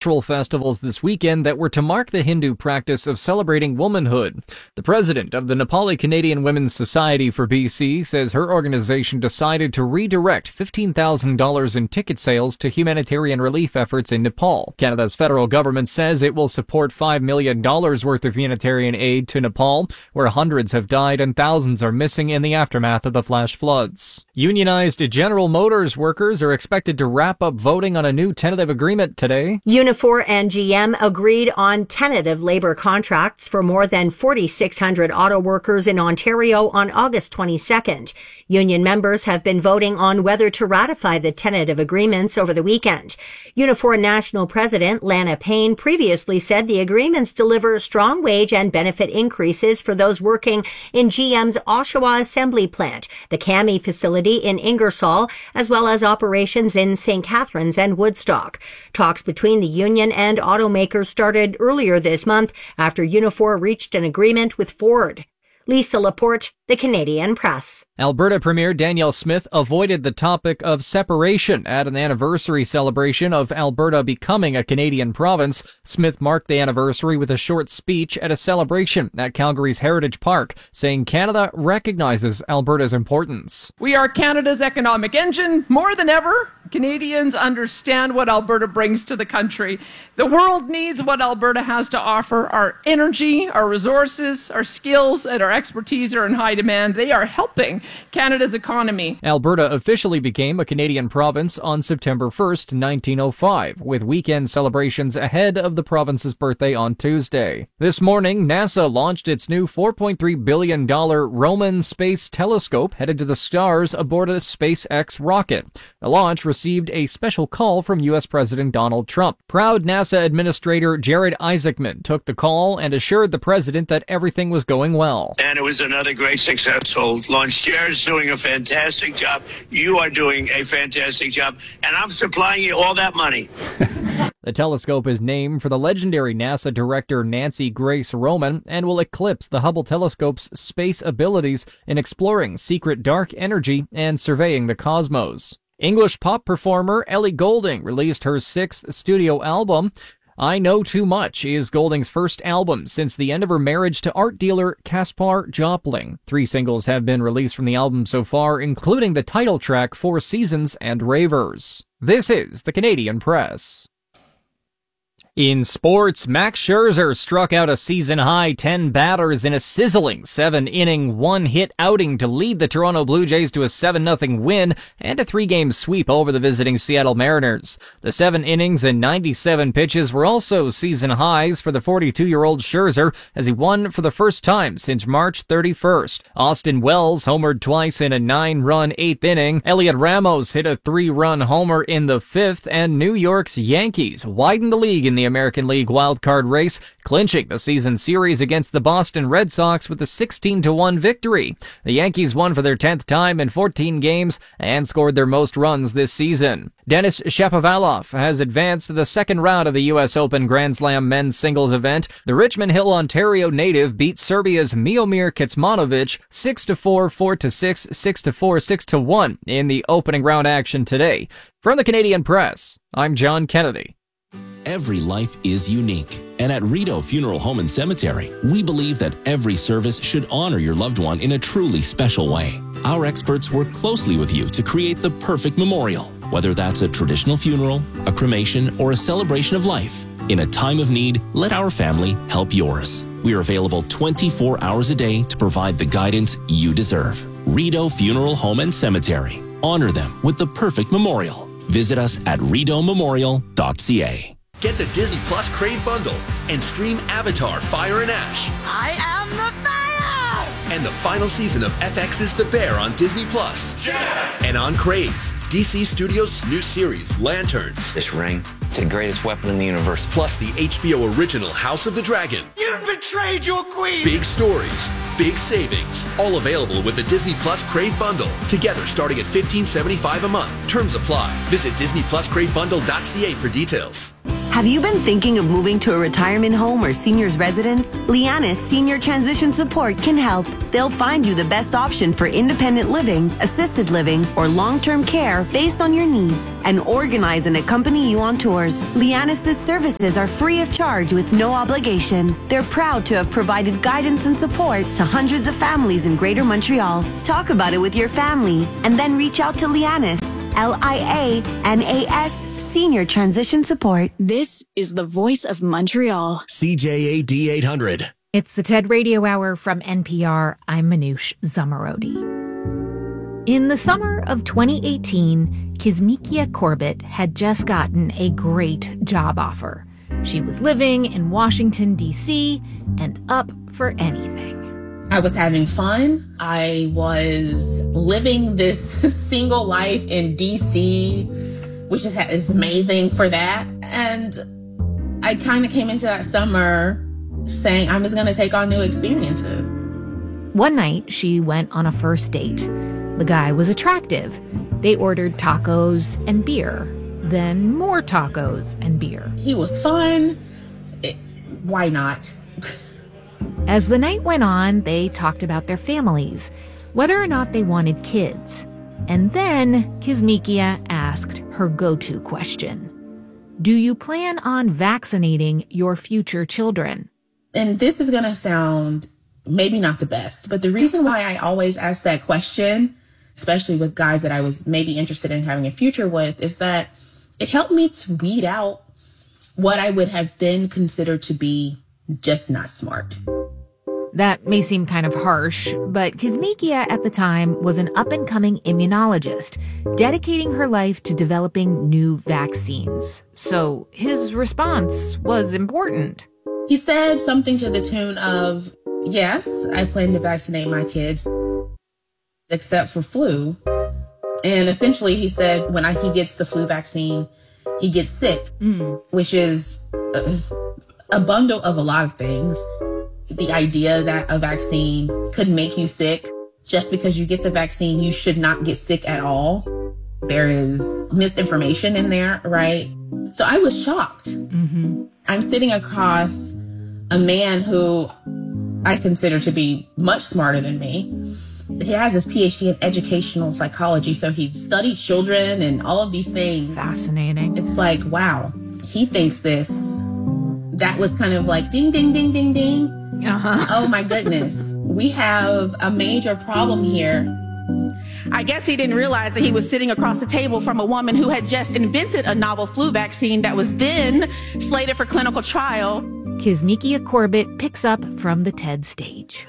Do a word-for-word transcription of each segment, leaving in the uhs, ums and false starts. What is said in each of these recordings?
cultural festivals this weekend that were to mark the Hindu practice of celebrating womanhood. The president of the Nepali Canadian Women's Society for B C says her organization decided to redirect fifteen thousand dollars in ticket sales to humanitarian relief efforts in Nepal. Canada's federal government says it will support five million dollars worth of humanitarian aid to Nepal, where hundreds have died and thousands are missing in the aftermath of the flash floods. Unionized General Motors workers are expected to wrap up voting on a new tentative agreement today. Unifor and G M agreed on tentative labor contracts for more than forty-six hundred auto workers in Ontario on August twenty-second. Union members have been voting on whether to ratify the tentative agreements over the weekend. Unifor National President Lana Payne previously said the agreements deliver strong wage and benefit increases for those working in G M's Oshawa Assembly Plant, the CAMI facility in Ingersoll, as well as operations in Saint Catharines and Woodstock. Talks between the union and automakers started earlier this month after Unifor reached an agreement with Ford. Lisa Laporte, The Canadian Press. Alberta Premier Danielle Smith avoided the topic of separation at an anniversary celebration of Alberta becoming a Canadian province. Smith marked the anniversary with a short speech at a celebration at Calgary's Heritage Park, saying Canada recognizes Alberta's importance. We are Canada's economic engine. More than ever, Canadians understand what Alberta brings to the country. The world needs what Alberta has to offer. Our energy, our resources, our skills, and our expertise are in high demand. They are helping Canada's economy. Alberta officially became a Canadian province on September first, nineteen oh five, with weekend celebrations ahead of the province's birthday on Tuesday. This morning, NASA launched its new four point three billion dollars Roman Space Telescope headed to the stars aboard a SpaceX rocket. The launch received a special call from U S President Donald Trump. Proud NASA Administrator Jared Isaacman took the call and assured the president that everything was going well. And it was another great successful launch. Jared's doing a fantastic job. You are doing a fantastic job. And I'm supplying you all that money. The telescope is named for the legendary NASA director Nancy Grace Roman and will eclipse the Hubble telescope's space abilities in exploring secret dark energy and surveying the cosmos. English pop performer Ellie Goulding released her sixth studio album. I Know Too Much is Goulding's first album since the end of her marriage to art dealer Caspar Jopling. Three singles have been released from the album so far, including the title track Four Seasons and Ravers. This is the Canadian Press. In sports, Max Scherzer struck out a season-high ten batters in a sizzling seven-inning, one-hit outing to lead the Toronto Blue Jays to a seven nothing win and a three-game sweep over the visiting Seattle Mariners. The seven innings and ninety-seven pitches were also season highs for the forty-two-year-old Scherzer as he won for the first time since March thirty-first. Austin Wells homered twice in a nine-run eighth inning. Elliot Ramos hit a three-run homer in the fifth, and New York's Yankees widened the lead in the American League wildcard race, clinching the season series against the Boston Red Sox with a sixteen to one victory. The Yankees won for their tenth time in fourteen games and scored their most runs this season. Denis Shapovalov has advanced to the second round of the U S Open Grand Slam men's singles event. The Richmond Hill, Ontario native beat Serbia's Miomir Kecmanovic six to four, four to six, six to four, six to one in the opening round action today. From the Canadian Press, I'm John Kennedy. Every life is unique, and at Rideau Funeral Home and Cemetery, we believe that every service should honor your loved one in a truly special way. Our experts work closely with you to create the perfect memorial, whether that's a traditional funeral, a cremation, or a celebration of life. In a time of need, let our family help yours. We are available twenty-four hours a day to provide the guidance you deserve. Rideau Funeral Home and Cemetery. Honor them with the perfect memorial. Visit us at rideau memorial dot c a. Get the Disney Plus Crave bundle and stream Avatar: Fire and Ash. I am the fire! And the final season of F X's The Bear on Disney Plus. Yes! And on Crave, D C Studios' new series, Lanterns. This ring, it's the greatest weapon in the universe. Plus the H B O original House of the Dragon. You betrayed your queen! Big stories, big savings. All available with the Disney Plus Crave bundle. Together starting at fifteen seventy-five a month. Terms apply. Visit disney plus crave bundle dot c a for details. Have you been thinking of moving to a retirement home or senior's residence? Lianis Senior Transition Support can help. They'll find you the best option for independent living, assisted living, or long-term care based on your needs and organize and accompany you on tours. Lianis' services are free of charge with no obligation. They're proud to have provided guidance and support to hundreds of families in Greater Montreal. Talk about it with your family and then reach out to Lianis, L I A N A S, Senior Transition Support. This is the voice of Montreal. C J A D eight hundred. It's the TED Radio Hour from N P R. I'm Manoush Zamarodi. In the summer of twenty eighteen, Kizzmekia Corbett had just gotten a great job offer. She was living in Washington, D C, and up for anything. I was having fun. I was living this single life in D C, which is, is amazing for that. And I kind of came into that summer saying I'm just going to take on new experiences. One night, she went on a first date. The guy was attractive. They ordered tacos and beer, then more tacos and beer. He was fun. It, why not? As the night went on, they talked about their families, whether or not they wanted kids. And then Kizzmekia asked her go-to question. Do you plan on vaccinating your future children? And this is going to sound maybe not the best, but the reason why I always ask that question, especially with guys that I was maybe interested in having a future with, is that it helped me to weed out what I would have then considered to be just not smart. That may seem kind of harsh, but Kizzmekia at the time was an up-and-coming immunologist, dedicating her life to developing new vaccines. So his response was important. He said something to the tune of, yes, I plan to vaccinate my kids, except for flu. And essentially he said when I, he gets the flu vaccine, he gets sick, mm. which is a, a bundle of a lot of things. The idea that a vaccine could make you sick, just because you get the vaccine, you should not get sick at all. There is misinformation in there, right? So I was shocked. Mm-hmm. I'm sitting across a man who I consider to be much smarter than me. He has his P H D in educational psychology, so he studied children and all of these things. Fascinating. It's like, wow, he thinks this. That was kind of like ding, ding, ding, ding, ding. Uh-huh. Oh my goodness. We have a major problem here. I guess he didn't realize that he was sitting across the table from a woman who had just invented a novel flu vaccine that was then slated for clinical trial. Kizzmekia Corbett picks up from the TED stage.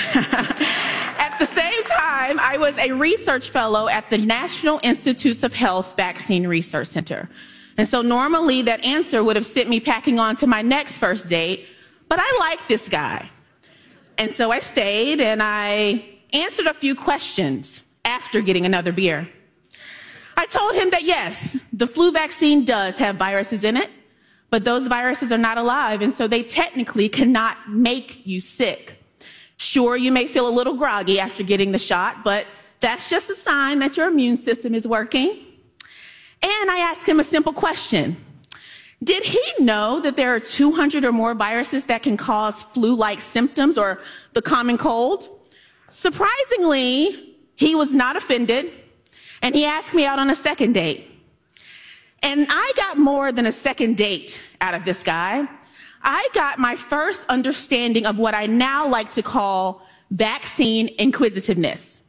At the same time, I was a research fellow at the National Institutes of Health Vaccine Research Center. And so normally that answer would have sent me packing on to my next first date, but I liked this guy. And so I stayed and I answered a few questions after getting another beer. I told him that yes, the flu vaccine does have viruses in it, but those viruses are not alive, and so they technically cannot make you sick. Sure, you may feel a little groggy after getting the shot, but that's just a sign that your immune system is working. And I asked him a simple question. Did he know that there are two hundred or more viruses that can cause flu-like symptoms or the common cold? Surprisingly, he was not offended, and he asked me out on a second date. And I got more than a second date out of this guy. I got my first understanding of what I now like to call vaccine inquisitiveness.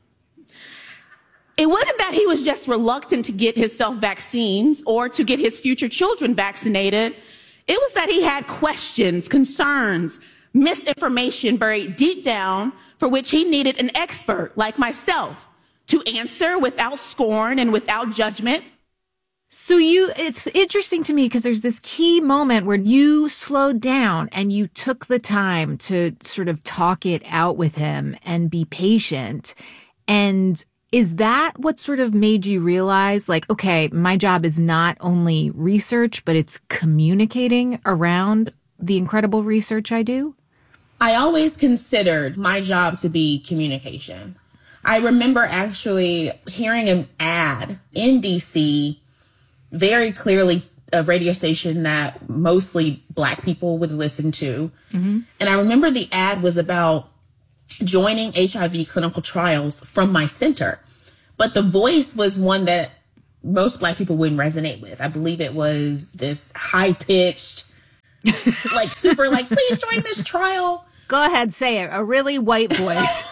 It wasn't that he was just reluctant to get himself vaccines or to get his future children vaccinated. It was that he had questions, concerns, misinformation buried deep down for which he needed an expert like myself to answer without scorn and without judgment. So you, it's interesting to me because there's this key moment where you slowed down and you took the time to sort of talk it out with him and be patient. And is that what sort of made you realize, like, okay, my job is not only research, but it's communicating around the incredible research I do? I always considered my job to be communication. I remember actually hearing an ad in D C very clearly a radio station that mostly Black people would listen to. Mm-hmm. And I remember the ad was about joining H I V clinical trials from my center. But the voice was one that most Black people wouldn't resonate with. I believe it was this high-pitched, like super like, please join this trial. Go ahead, say it. A really white voice.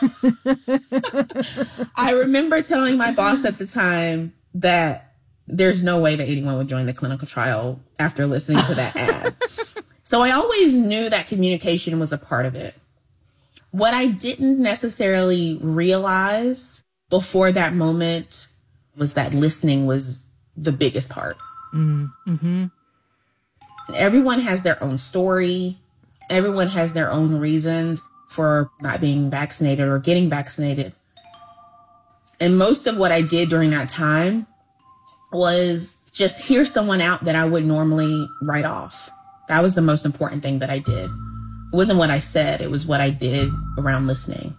I remember telling my boss at the time that there's no way that anyone would join the clinical trial after listening to that ad. So I always knew that communication was a part of it. What I didn't necessarily realize before that moment was that listening was the biggest part. Mm-hmm. Everyone has their own story. Everyone has their own reasons for not being vaccinated or getting vaccinated. And most of what I did during that time was just hear someone out that I would normally write off. That was the most important thing that I did. It wasn't what I said. It was what I did around listening.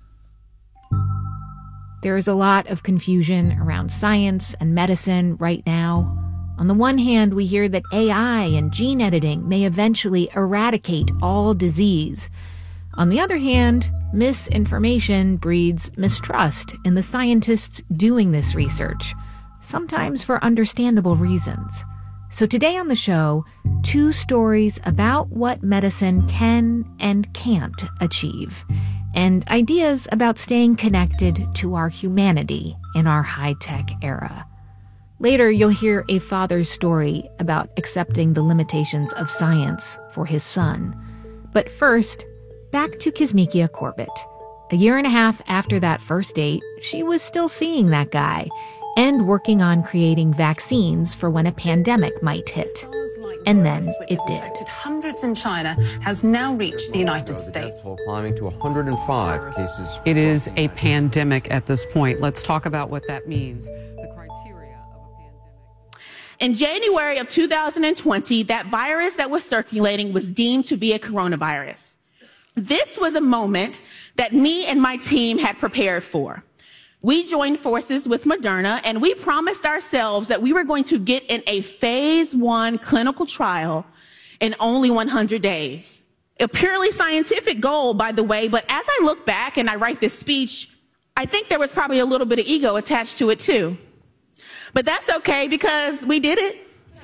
There is a lot of confusion around science and medicine right now. On the one hand, we hear that A I and gene editing may eventually eradicate all disease. On the other hand, misinformation breeds mistrust in the scientists doing this research, sometimes for understandable reasons. So today on the show, two stories about what medicine can and can't achieve, and ideas about staying connected to our humanity in our high-tech era. Later, you'll hear a father's story about accepting the limitations of science for his son. But first, back to Kizzmekia Corbett. A year and a half after that first date, she was still seeing that guy and working on creating vaccines for when a pandemic might hit. And then it did. Hundreds in China has now reached the United States. The death toll climbing to one hundred five cases. It is a pandemic at this point. Let's talk about what that means. The criteria of a pandemic. In January of two thousand twenty, that virus that was circulating was deemed to be a coronavirus. This was a moment that me and my team had prepared for. We joined forces with Moderna, and we promised ourselves that we were going to get in a phase one clinical trial in only one hundred days. A purely scientific goal, by the way, but as I look back and I write this speech, I think there was probably a little bit of ego attached to it too. But that's okay because we did it.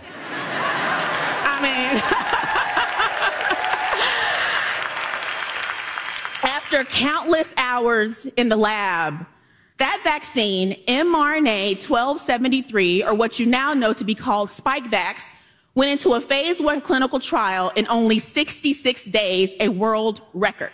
I mean, after countless hours in the lab, that vaccine, M R N A twelve seventy-three, or what you now know to be called Spikevax, went into a phase one clinical trial in only sixty-six days, a world record.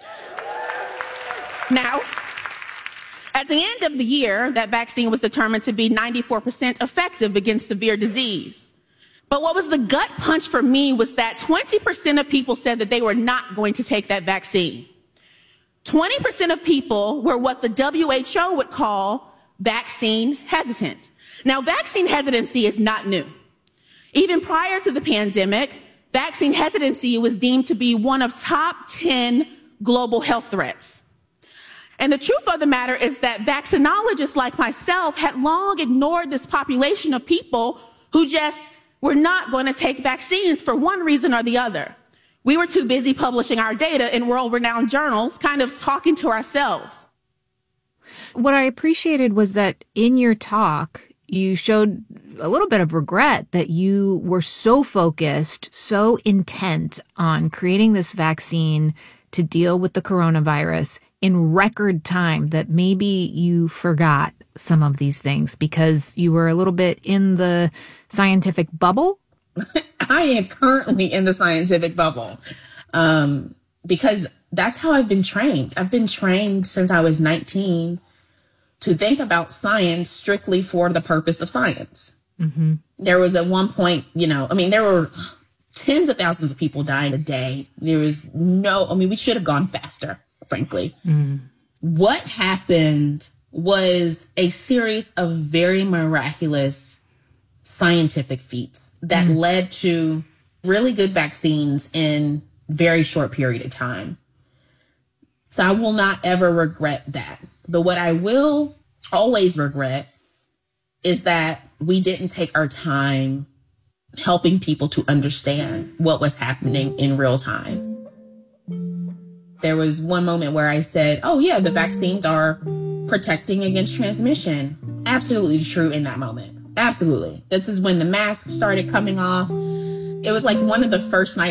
Now, at the end of the year, that vaccine was determined to be ninety-four percent effective against severe disease. But what was the gut punch for me was that twenty percent of people said that they were not going to take that vaccine. twenty percent of people were what the W H O would call vaccine hesitant. Now, vaccine hesitancy is not new. Even prior to the pandemic, vaccine hesitancy was deemed to be one of top ten global health threats. And the truth of the matter is that vaccinologists like myself had long ignored this population of people who just were not going to take vaccines for one reason or the other. We were too busy publishing our data in world-renowned journals, kind of talking to ourselves. What I appreciated was that in your talk, you showed a little bit of regret that you were so focused, so intent on creating this vaccine to deal with the coronavirus in record time that maybe you forgot some of these things because you were a little bit in the scientific bubble. I am currently in the scientific bubble um, because that's how I've been trained. I've been trained since I was nineteen to think about science strictly for the purpose of science. Mm-hmm. There was at one point, you know, I mean, there were tens of thousands of people dying a day. There was no, I mean, we should have gone faster, frankly. Mm. What happened was a series of very miraculous scientific feats that mm. led to really good vaccines in very short period of time. So I will not ever regret that. But what I will always regret is that we didn't take our time helping people to understand what was happening in real time. There was one moment where I said, oh yeah, the vaccines are protecting against transmission. Absolutely true in that moment. Absolutely. This is when the masks started coming off. It was like one of the first nights